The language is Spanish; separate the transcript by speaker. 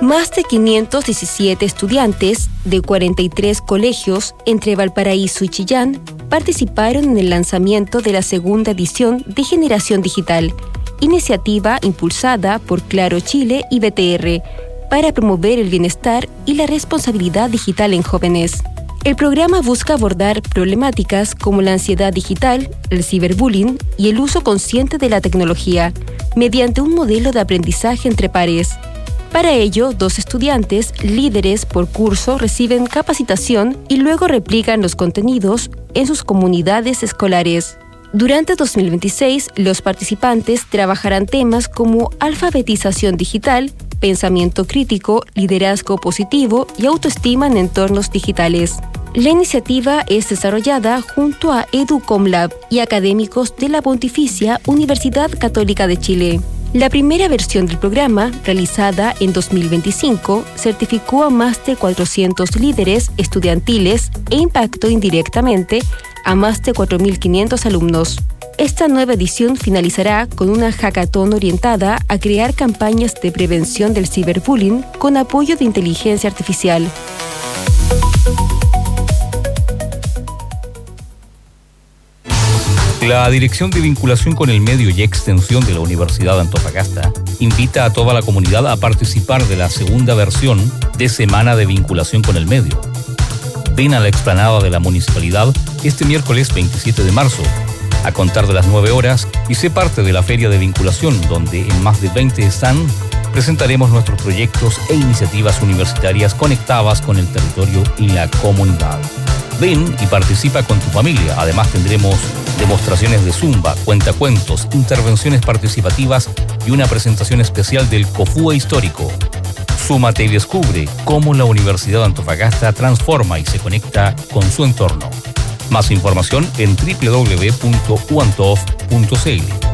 Speaker 1: Más de 517 estudiantes de 43 colegios entre Valparaíso y Chillán participaron en el lanzamiento de la segunda edición de Generación Digital, iniciativa impulsada por Claro Chile y BTR para promover el bienestar y la responsabilidad digital en jóvenes. El programa busca abordar problemáticas como la ansiedad digital, el ciberbullying y el uso consciente de la tecnología, mediante un modelo de aprendizaje entre pares. Para ello, 2 estudiantes líderes por curso reciben capacitación y luego replican los contenidos en sus comunidades escolares. Durante 2026, los participantes trabajarán temas como alfabetización digital, pensamiento crítico, liderazgo positivo y autoestima en entornos digitales. La iniciativa es desarrollada junto a EduComLab y académicos de la Pontificia Universidad Católica de Chile. La primera versión del programa, realizada en 2025, certificó a más de 400 líderes estudiantiles e impactó indirectamente a más de 4.500 alumnos. Esta nueva edición finalizará con una hackathon orientada a crear campañas de prevención del ciberbullying con apoyo de inteligencia artificial.
Speaker 2: La Dirección de Vinculación con el Medio y Extensión de la Universidad de Antofagasta invita a toda la comunidad a participar de la segunda versión de Semana de Vinculación con el Medio. Ven a la explanada de la municipalidad este miércoles 27 de marzo, a contar de las 9 horas, y sé parte de la Feria de Vinculación, donde en más de 20 stands presentaremos nuestros proyectos e iniciativas universitarias conectadas con el territorio y la comunidad. Ven y participa con tu familia. Además tendremos demostraciones de zumba, cuentacuentos, intervenciones participativas y una presentación especial del COFUE histórico. Súmate y descubre cómo la Universidad de Antofagasta transforma y se conecta con su entorno. Más información en www.uantof.cl.